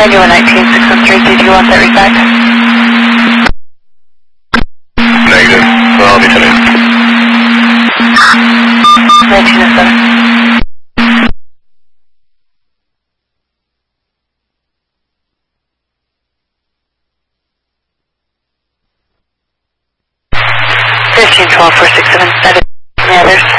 Manual 19613, did you want that reset? Negative. Well, I'll be finished. 1907. $15-12-467. Any others?